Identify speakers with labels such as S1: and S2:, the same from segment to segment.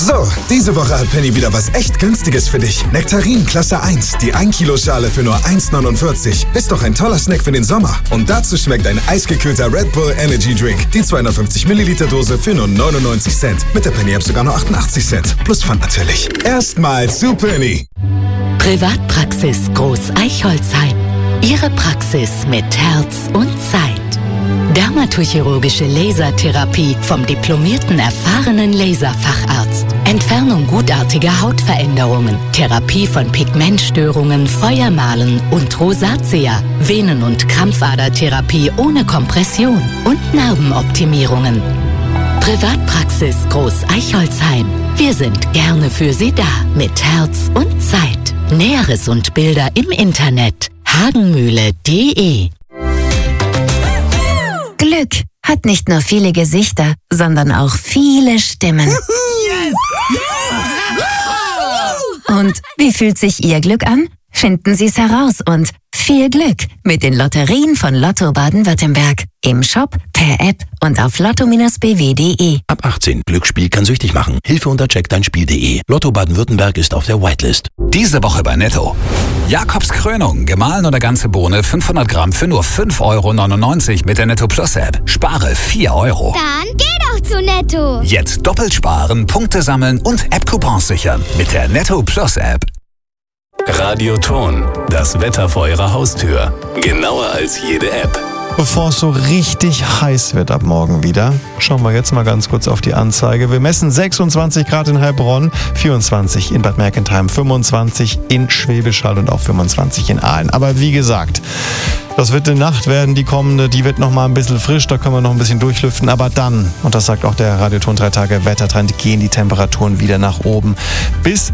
S1: So, diese Woche hat Penny wieder was echt Günstiges für dich. Nektarin Klasse 1, die 1 Kilo Schale für nur 1,49. Ist doch ein toller Snack für den Sommer. Und dazu schmeckt ein eisgekühlter Red Bull Energy Drink. Die 250 Milliliter Dose für nur 99 Cent. Mit der Penny App sogar nur 88 Cent. Plus Pfand natürlich. Erstmal zu Penny.
S2: Privatpraxis Groß Eichholzheim. Ihre Praxis mit Herz und Zeit. Dermatochirurgische Lasertherapie vom diplomierten, erfahrenen Laserfacharzt. Entfernung gutartiger Hautveränderungen. Therapie von Pigmentstörungen, Feuermalen und Rosatia. Venen- und Krampfadertherapie ohne Kompression. Und Narbenoptimierungen. Privatpraxis Groß Eichholzheim. Wir sind gerne für Sie da. Mit Herz und Zeit. Näheres und Bilder im Internet. hagenmühle.de.
S3: Glück hat nicht nur viele Gesichter, sondern auch viele Stimmen. Und wie fühlt sich Ihr Glück an? Finden Sie es heraus und viel Glück mit den Lotterien von Lotto Baden-Württemberg. Im Shop, per App und auf lotto-bw.de.
S4: Ab 18. Glücksspiel kann süchtig machen. Hilfe unter checkdeinspiel.de. Lotto Baden-Württemberg ist auf der Whitelist.
S5: Diese Woche bei Netto. Jakobs Krönung, gemahlen oder ganze Bohne, 500 Gramm für nur 5,99 € mit der Netto Plus App. Spare 4 €.
S6: Dann geh doch zu Netto.
S5: Jetzt doppelt sparen, Punkte sammeln und App-Coupons sichern mit der Netto Plus App.
S7: Radioton, das Wetter vor Ihrer Haustür. Genauer als jede App.
S8: Bevor es so richtig heiß wird ab morgen wieder, schauen wir jetzt mal ganz kurz auf die Anzeige. Wir messen 26 Grad in Heilbronn, 24 in Bad Mergentheim, 25 in Schwäbisch Hall und auch 25 in Aalen. Aber wie gesagt, das wird eine Nacht werden, die kommende, die wird noch mal ein bisschen frisch, da können wir noch ein bisschen durchlüften. Aber dann, und das sagt auch der Radioton 3 Tage Wettertrend, gehen die Temperaturen wieder nach oben. Bis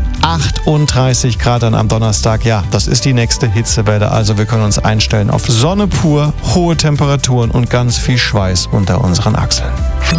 S8: 38 Grad dann am Donnerstag. Ja, das ist die nächste Hitzewelle. Also wir können uns einstellen auf Sonne pur, hohe Temperaturen und ganz viel Schweiß unter unseren Achseln.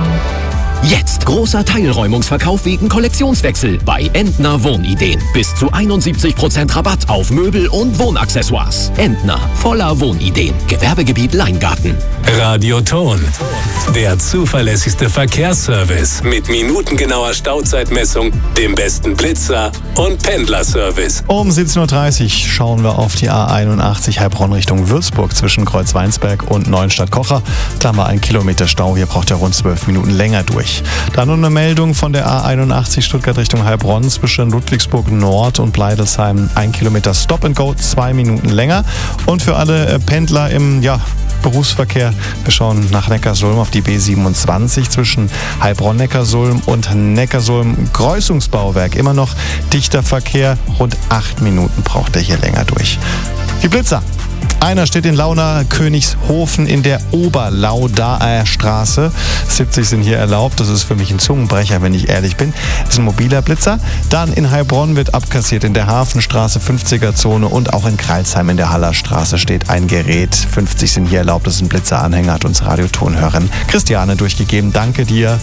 S9: Jetzt großer Teilräumungsverkauf wegen Kollektionswechsel bei Entner Wohnideen. Bis zu 71% Rabatt auf Möbel und Wohnaccessoires. Entner, voller Wohnideen. Gewerbegebiet Leingarten.
S7: Radioton, der zuverlässigste Verkehrsservice mit minutengenauer Stauzeitmessung, dem besten Blitzer und Pendlerservice.
S8: Um 17.30 Uhr schauen wir auf die A81 Heilbronn Richtung Würzburg zwischen Kreuzweinsberg und Neuenstadt-Kocher. Da haben wir 1 Kilometer Stau. Hier braucht er rund 12 Minuten länger durch. Dann noch eine Meldung von der A81 Stuttgart Richtung Heilbronn zwischen Ludwigsburg Nord und Bleidelsheim. 1 Kilometer Stop and Go, 2 Minuten länger. Und für alle Pendler im Berufsverkehr, wir schauen nach Neckarsulm auf die B27 zwischen Heilbronn-Neckarsulm und Neckarsulm-Kreuzungsbauwerk. Immer noch dichter Verkehr, rund 8 Minuten braucht er hier länger durch. Die Blitzer. Einer steht in Launa Königshofen in der Oberlaudaer Straße. 70 sind hier erlaubt. Das ist für mich ein Zungenbrecher, wenn ich ehrlich bin. Das ist ein mobiler Blitzer. Dann in Heilbronn wird abkassiert in der Hafenstraße 50er-Zone und auch in Kreilsheim in der Hallerstraße steht ein Gerät. 50 sind hier erlaubt. Das ist ein Blitzeranhänger, hat uns Radiotonhörerin Christiane durchgegeben. Danke dir.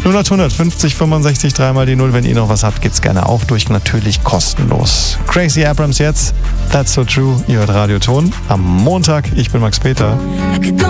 S8: 08050 65 3 die 0. Wenn ihr noch was habt, geht's gerne auch durch. Natürlich kostenlos. Crazy Abrams jetzt. That's so true. Ihr hört Radioton am Montag. Ich bin Max Peter.